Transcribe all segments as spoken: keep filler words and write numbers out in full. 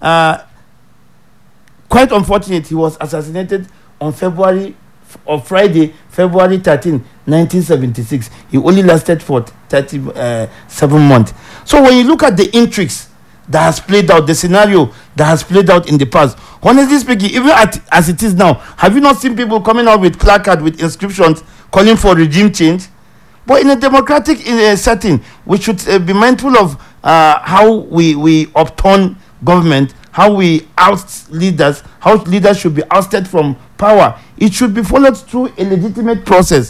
uh, quite unfortunate. He was assassinated on February or Friday, February thirteenth, nineteen seventy-six. He only lasted for thirty-seven months. So when you look at the intrigues that has played out, the scenario that has played out in the past, honestly speaking, even at, as it is now, have you not seen people coming out with placards with inscriptions calling for regime change? But in a democratic in a setting, we should uh, be mindful of uh, how we, we upturn government, how we oust leaders, how leaders should be ousted from power. It should be followed through a legitimate process.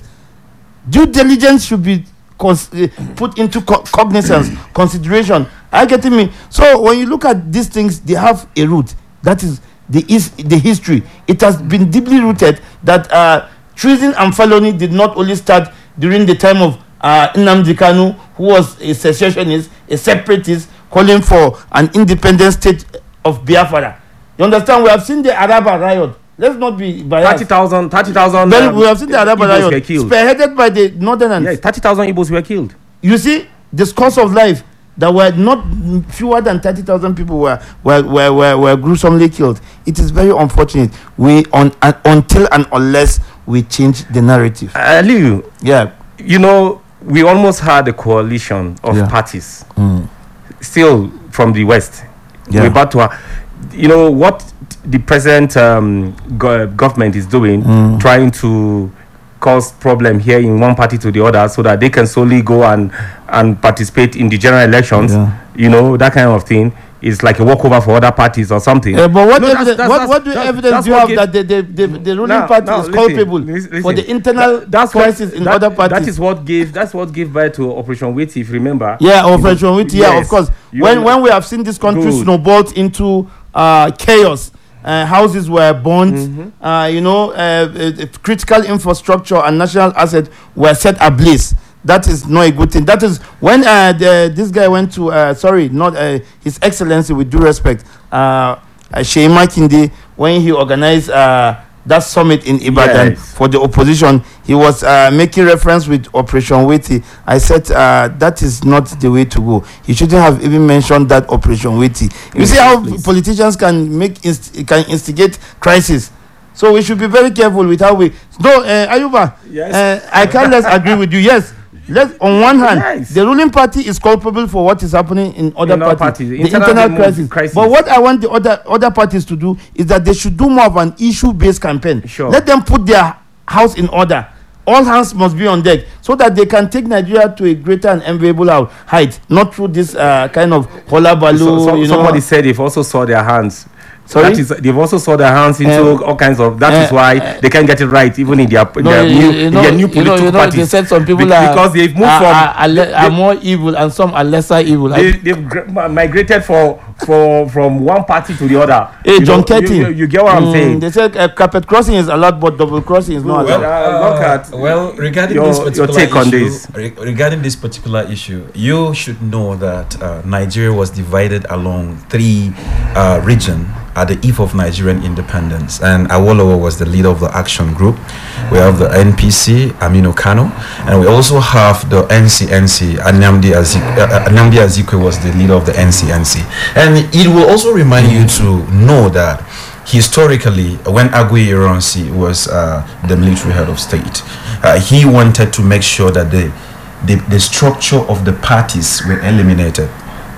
Due diligence should be cons- uh, put into co- cognizance, consideration. Are you getting me? So when you look at these things, they have a root. That is the is the history. It has been deeply rooted that uh, treason and felony did not only start during the time of uh, Nnamdi Kanu, who was a secessionist, a separatist, calling for an independent state of Biafra. You understand? We have seen the Araba riot. Let's not be biased. thirty thousand, thirty thousand. Um, we have seen the Araba riot spearheaded by the northerners. Yeah, thirty thousand Igbos were killed. You see, the scores of life that were not fewer than thirty thousand people were were, were were were gruesomely killed. It is very unfortunate. We on uh, until and unless we change the narrative. Uh, Liu, yeah, you know, we almost had a coalition of yeah. parties, mm. still from the West. Yeah. We're about to, ha- you know, what the present um, go- government is doing, mm. trying to cause problem here in one party to the other, so that they can solely go and and participate in the general elections. Yeah. You know, that kind of thing. It's like a walkover for other parties or something. Uh, but what No, evidence, that's- that's- what, what do that's- evidence that's do you what have gave- that the, the, the, the ruling Now- party now is listen, culpable listen, for the listen. internal That- that's crisis what, in that, other parties? That is what gave that's what gave birth to Operation Witi, if you remember. Yeah, Operation Witi, yeah, Yes. of course. You When know- when we have seen this country Good. snowballed into uh, chaos, uh, houses were burned, Mm-hmm. uh, you know, uh, uh, critical infrastructure and national assets were set ablaze. That is not a good thing. That is when uh, the, this guy went to, uh, sorry, not uh, His Excellency, with due respect, uh, uh, Sheyi Makinde, when he organized uh, that summit in Ibadan Yes. for the opposition, he was uh, making reference with Operation Witi. I said uh, that is not the way to go. He shouldn't have even mentioned that Operation Witi. You see how Please. politicians can make inst- can instigate crisis. So we should be very careful with how we. No, uh, Ayuba, Yes. uh, I can't less agree with you. Yes. Let on one hand, Yes. the ruling party is culpable for what is happening in other In other parties, parties, the internal internal demo- crisis. crisis. But what I want the other other parties to do is that they should do more of an issue-based campaign. Sure. Let them put their house in order. All hands must be on deck so that they can take Nigeria to a greater and enviable out- height, not through this uh, kind of hola balu. So, so, you know. somebody said they've also saw their hands. Sorry? That is, they've also saw their hands into Um, all kinds of. That is uh, why uh, they can't get it right, even in their, in No, their you- new, you in know- their new you know- political you know, parties. they said some people Be- are because they've moved are, from are, are, le- are they- more evil and some are lesser evil. They, they've gr- migrated for, for from one party to the other. Hey, You John know, you, Ketty. you, you get what I'm Mm, sayed? They said uh, carpet crossing is allowed, but double crossing is not Well, allowed. Uh, look at well, regarding your- this your particular take on issue, this. re- regarding this particular issue, you should know that uh, Nigeria was divided along three uh, regions at the eve of Nigerian independence, and Awolowo was the leader of the action group. We have the N P C, Aminu Kano, and we also have the N C N C. Nnamdi Azikiwe, uh, Nnamdi Azikiwe was the leader of the N C N C, and it will also remind you to know that historically, when Agui Ironsi was uh, the military head of state, uh, he wanted to make sure that the, the the structure of the parties were eliminated.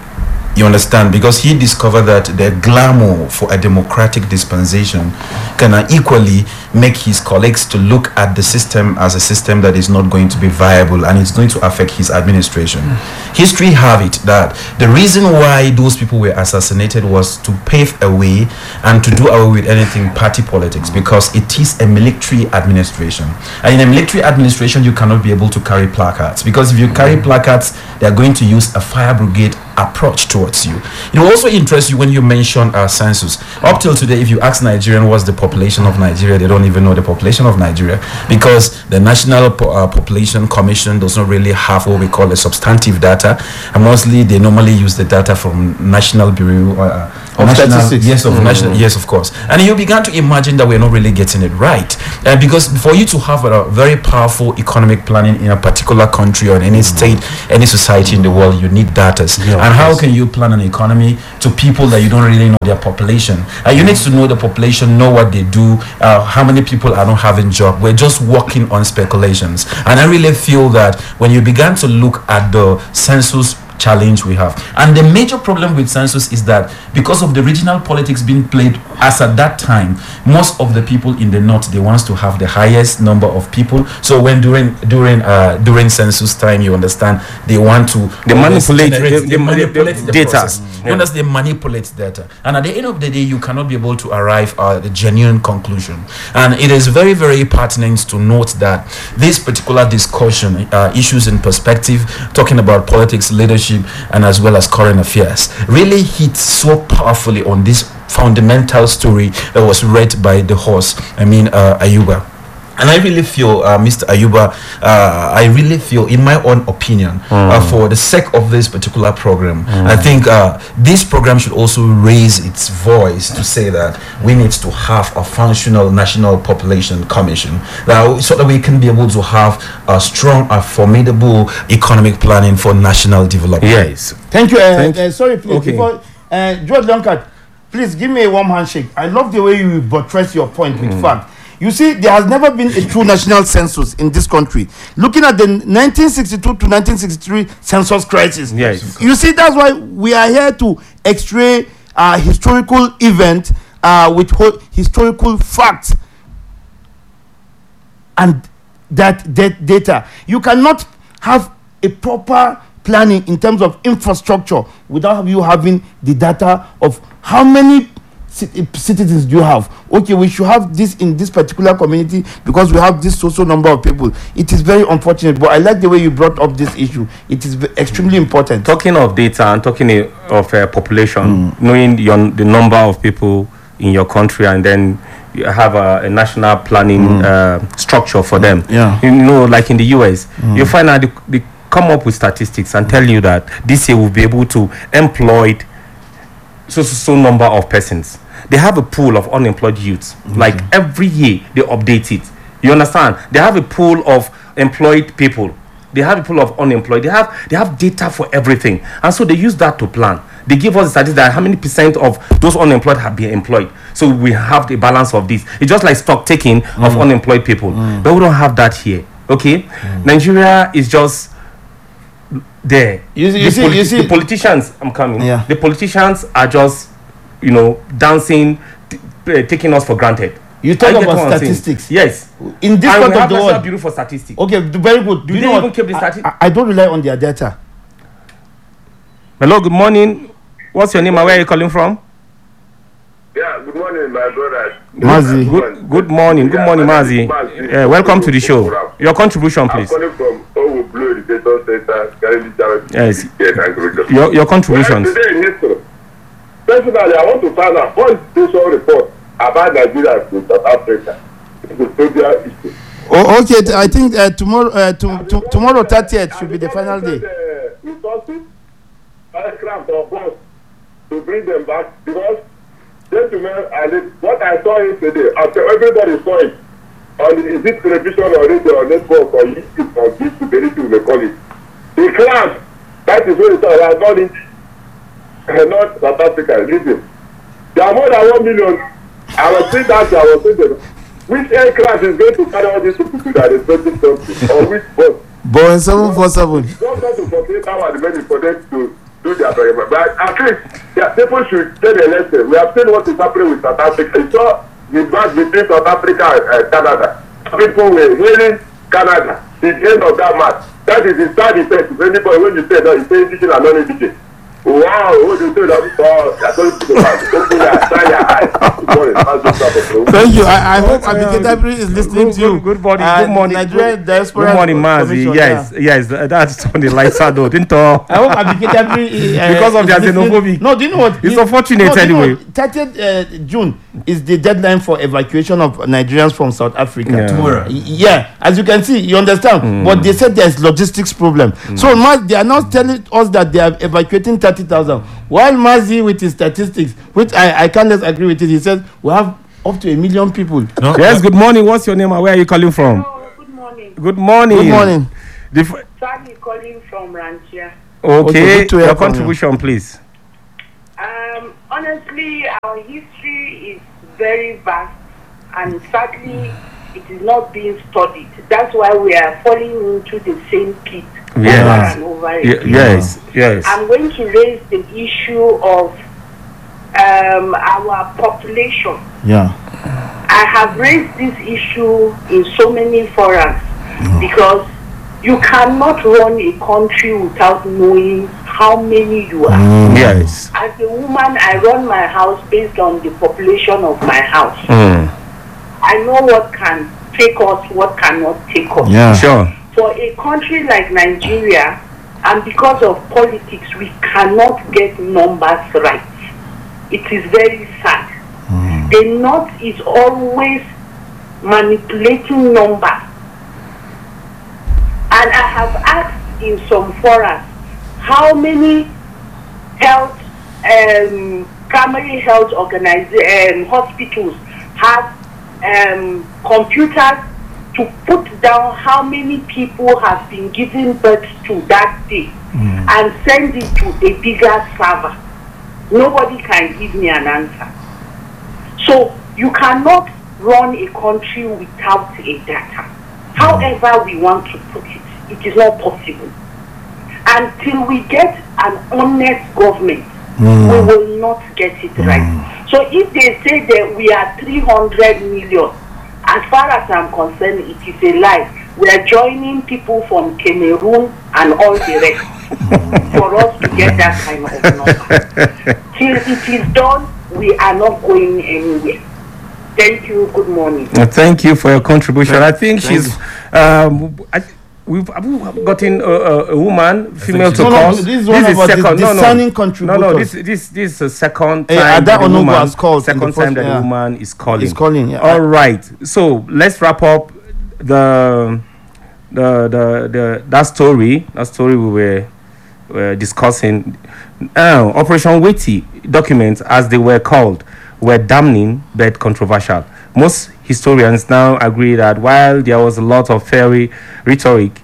You understand? Because he discovered that the glamour for a democratic dispensation can uh, equally make his colleagues to look at the system as a system that is not going to be viable and it's going to affect his administration. Mm. History have it that the reason why those people were assassinated was to pave a way and to do away with anything party politics, because it is a military administration. And in a military administration, you cannot be able to carry placards, because if you carry placards, they are going to use a fire brigade approach towards you. It will also interest you when you mention our census. Up till today, if you ask Nigerian what's the population of Nigeria, they don't even know the population of Nigeria, because the National po- uh, Population Commission does not really have what we call a substantive data, and mostly they normally use the data from National Bureau uh, of national, statistics. yes, of Mm. national, yes, of course. And you began to imagine that we're not really getting it right, uh, because for you to have a, a very powerful economic planning in a particular country or in any state, any society in the world, you need data. Yeah, and how yes. can you plan an economy to people that you don't really know their population? Uh, you need to know the population, know what they do, uh, how many people are not having job. We're just working on speculations, and I really feel that when you began to look at the census challenge we have, and the major problem with census is that because of the regional politics being played, as at that time, most of the people in the north, they want to have the highest number of people. So when during during uh during census time, you understand, they want to They manipulate generate- the- they the- manipulate the the data. process. Mm. You understand, they manipulate data, and at the end of the day, you cannot be able to arrive at a genuine conclusion. And it is very, very pertinent to note that this particular discussion, uh, issues in perspective, talking about politics, leadership, and as well as current affairs, really hits so powerfully on this fundamental story that was read by the horse, I mean uh, Ayuba. And I really feel, uh, Mister Ayuba, uh, I really feel, in my own opinion, Mm. uh, for the sake of this particular program, I think uh, this program should also raise its voice to say that we need to have a functional national population commission, uh, so that we can be able to have a strong, a formidable economic planning for national development. Yes. Thank you. Uh, Thank- uh, sorry, please. Okay. Before, uh, George Lonkat, please give me a warm handshake. I love the way you buttress your point with fact. You see, there has never been a true national census in this country. Looking at the nineteen sixty-two to nineteen sixty-three census crisis, Yes. you see, that's why we are here to x-ray a historical event uh, with ho- historical facts and that, that data. You cannot have a proper planning in terms of infrastructure without you having the data of how many ci- citizens do you have. Okay, we should have this in this particular community because we have this social number of people. It is very unfortunate, but I like the way you brought up this issue. It is ve- extremely important. Talking of data and talking i- of uh, population, knowing your, the number of people in your country, and then you have a, a national planning uh, structure for them. Yeah. You know, like in the U S, you find out they, they come up with statistics and tell you that this year we'll be able to employ so so, so number of persons. They have a pool of unemployed youths. Like every year they update it. You understand? They have a pool of employed people. They have a pool of unemployed. They have they have data for everything, and so they use that to plan. They give us the statistics that how many percent of those unemployed have been employed. So we have the balance of this. It's just like stock taking of unemployed people, but we don't have that here. Okay, Nigeria is just there. You see- you the, see- you see- the politicians. I'm coming. Yeah. The politicians are just, you know, dancing, t- uh, taking us for granted. You talk I get about what I'm saying. statistics. Yes. In this And part we of have the National world. Bureau for Statistics. Okay, d- very good. Do you they know even what? keep the I- stati- I, I don't rely on their data. Hello, good morning. What's your name and where are you calling from? Yeah, good morning, my brother. Mazi. Good, good morning. Good morning, Mazi. Uh, welcome to the show. Your contribution, I'm please. calling from Owo Blue Education Center, Gary Jarrett. Yes. Your, Your, your contributions. Well, today in history, personally, I want to find out what is the social report about Nigeria and South Africa. It's a social issue. Oh, okay. t- I think uh, tomorrow, uh, to, to, tomorrow thirtieth should be the final day. The resources, aircraft or bus to bring them back because, gentlemen, and it, what I saw yesterday, after everybody saw it, on the, is it television or radio or network or YouTube or YouTube, anything we call it. The class, that is what it is, are not in, uh, not South Africa, listen. There are more than one million. I was saying that, I was saying that. Which aircraft is going to carry all these people that are expecting something? Or which bus? Boeing seven forty-seven. Don't go to forty-eight hours the money for them to do their experiment. But at least, yeah, people should get a lesson. We have seen what is happening with South Africa. You saw the match between South Africa and uh, Canada. People were hailing Canada. The end of that match. That is the side effect. If anybody, when you say that, you say indigenous and non-indigenous. Wow, what do you say that? Oh, that's all you think about. Open your eye, your eyes. Thank you. I, I hope Abike Dabiri is listening Good, to you. good, good morning. Uh, Good morning. Nigerian Good, Diaspora good morning, Mazi. Commission, Yes, yeah. yes. th- That's on the lighter note, didn't all? I hope Abike Dabiri uh, Because of is their listening. xenophobic. No, do you know what? It's unfortunate anyway. thirtieth uh, June is the deadline for evacuation of Nigerians from South Africa. Yeah. Tomorrow. Y- Yeah, as you can see, you understand. But they said there's logistics problem. So Maz, they are now telling us that they are evacuating thirty thousand. While Mazi with his statistics, which I, I can't less agree with it, he says we have up to a million people. No, Yes, good morning. What's your name and where are you calling from? Hello, good morning. Good morning. Good morning. The f- Sally calling from Ranchia. Okay, okay, good to hear your from you. contribution, please. Um, honestly, our history is very vast, and sadly, it is not being studied. That's why we are falling into the same pit Yes. over and over Ye- again. yes, yes. I'm going to raise the issue of um, our population. Yeah. I have raised this issue in so many forums because you cannot run a country without knowing how many you are. Yes. As a woman, I run my house based on the population of my house. Mm. I know what can take us, what cannot take us. Yeah. Sure. For a country like Nigeria, and because of politics, we cannot get numbers right. It is very sad. The North is always manipulating numbers. And I have asked in some forums how many health, um, primary health organizations, um, hospitals have um, computers to put down how many people have been given birth to that day and send it to a bigger server. Nobody can give me an answer. So you cannot run a country without a data. However we want to put it, it is not possible. Until we get an honest government, we will not get it right. So if they say that we are three hundred million, as far as I'm concerned, it is a lie. We are joining people from Cameroon and all the rest for us to get that kind of number. Till it is done, we are not going anywhere. Thank you. Good morning. Uh, thank you for your contribution. I think thank she's. Um, I, we've, have we gotten a, a, a woman, female to No, no, call. this is one of our dis- discerning No, no, contributors. this this this is the second Eh, time Ada that the Onugbo woman, has called in the second first- time that yeah. the woman is calling. He's calling. Yeah. All right. So let's wrap up the the the, the that story. That story we were, were discussing. Uh, Operation Witty documents, as they were called, were damning but controversial. Most historians now agree that while there was a lot of fairy rhetoric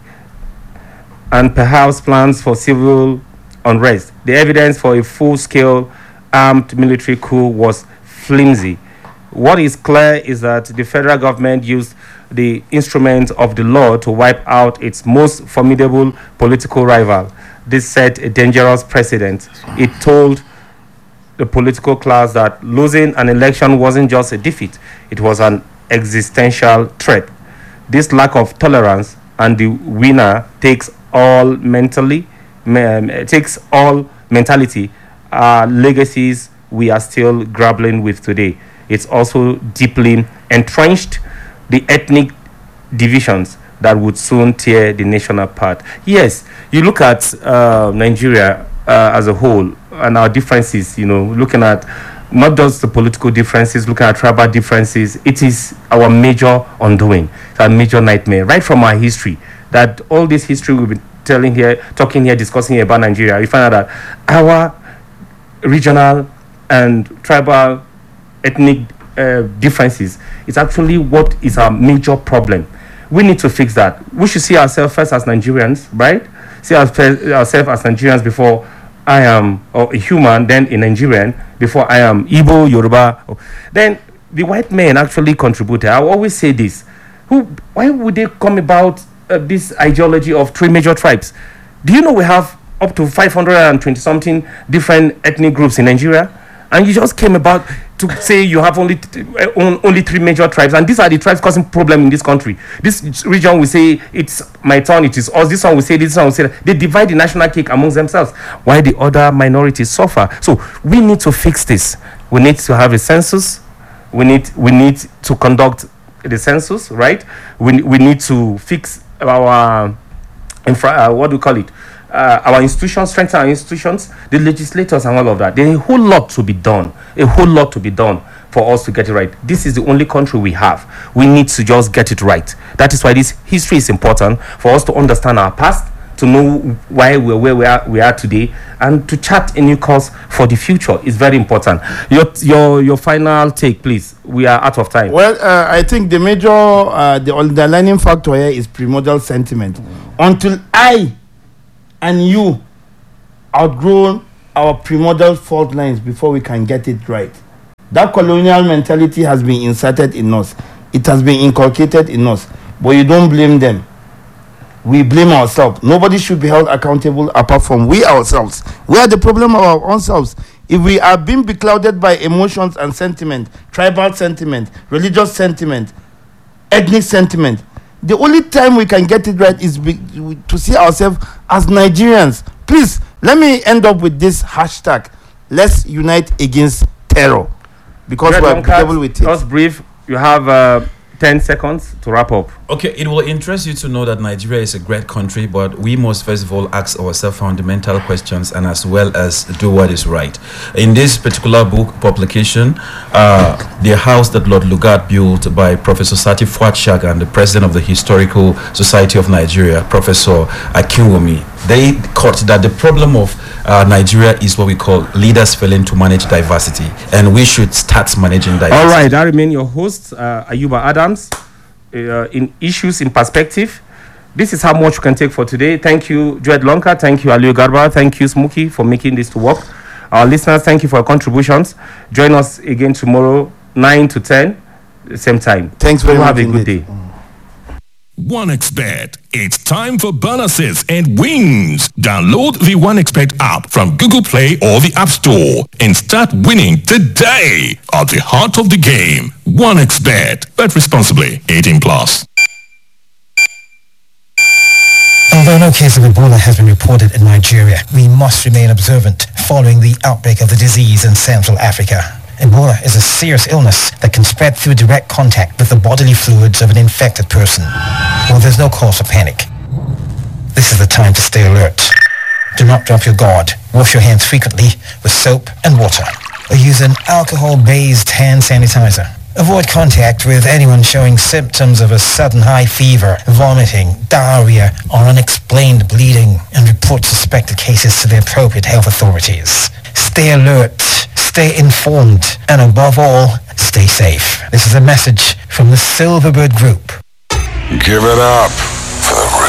and perhaps plans for civil unrest, the evidence for a full-scale armed military coup was flimsy. What is clear is that the federal government used the instrument of the law to wipe out its most formidable political rival. This set a dangerous precedent. It told the political class that losing an election wasn't just a defeat, it was an existential threat. This lack of tolerance and the winner takes all mentally, me- takes all mentality are legacies we are still grappling with today. It's also deeply entrenched the ethnic divisions that would soon tear the nation apart. Yes, you look at uh, Nigeria uh, as a whole and our differences, you know, looking at not just the political differences, looking at tribal differences, it is our major undoing, it's our major nightmare, right from our history. That all this history we've been telling here, talking here, discussing about Nigeria, we find out that our regional and tribal ethnic uh, differences is actually what is our major problem. We need to fix that. We should see ourselves first as Nigerians, right? See ourselves as Nigerians before I am or a human, then a Nigerian, before I am Igbo, Yoruba. Then the white men actually contributed. I always say this. Who? Why would they come about uh, this ideology of three major tribes? Do you know we have up to five hundred twenty something different ethnic groups in Nigeria? And you just came about to say you have only th- uh, only three major tribes, and these are the tribes causing problem in this country. This region will say it's my turn, it is us. This one will say this one will say that. They divide the national cake amongst themselves, while the other minorities suffer. So we need to fix this. We need to have a census. We need we need to conduct the census, right? We we need to fix our infra. Uh, what do we call it? Uh, our institutions, strengthen our institutions, the legislators, and all of that. There's a whole lot to be done. A whole lot to be done for us to get it right. This is the only country we have. We need to just get it right. That is why this history is important, for us to understand our past, to know why we're where we are, we are today, and to chart a new course for the future is very important. Your your your final take, please. We are out of time. Well, uh, I think the major, uh, the underlying factor here is primordial sentiment. Mm. Until I and you outgrow our primordial fault lines before we can get it right. That colonial mentality has been inserted in us. It has been inculcated in us. But you don't blame them. We blame ourselves. Nobody should be held accountable apart from we ourselves. We are the problem of our own selves. If we are being beclouded by emotions and sentiment, tribal sentiment, religious sentiment, ethnic sentiment, the only time we can get it right is be, to see ourselves as Nigerians. Please, let me end up with this hashtag. Let's unite against terror. Because Red we are capable with it. Just brief. You have uh, ten seconds to wrap up. Okay, it will interest you to know that Nigeria is a great country, but we must first of all ask ourselves fundamental questions and as well as do what is right. In this particular book publication, uh, the house that Lord Lugard built by Professor Sati Fuad and the president of the Historical Society of Nigeria, Professor Akinwumi, they caught that the problem of uh, Nigeria is what we call leaders failing to manage diversity, and we should start managing diversity. All right, I remain your host, uh, Ayuba Adams. Uh, in Issues in Perspective. This is how much we can take for today. Thank you, Joed Lonka. Thank you, Aliu Garba. Thank you, Smokey, for making this to work. Our listeners, thank you for your contributions. Join us again tomorrow, nine to ten, same time. Thanks very much. Have a good day. OneXBet. It's time for bonuses and wins. Download the OneXBet app from Google Play or the App Store and start winning today. At the heart of the game, OneXBet. Bet responsibly. eighteen plus. Although no case of Ebola has been reported in Nigeria, we must remain observant following the outbreak of the disease in Central Africa. Ebola is a serious illness that can spread through direct contact with the bodily fluids of an infected person. Well, there's no cause for panic. This is the time to stay alert. Do not drop your guard. Wash your hands frequently with soap and water, or use an alcohol-based hand sanitizer. Avoid contact with anyone showing symptoms of a sudden high fever, vomiting, diarrhea, or unexplained bleeding, and report suspected cases to the appropriate health authorities. Stay alert, stay informed, and above all, stay safe. This is a message from the Silverbird Group. Give it up for the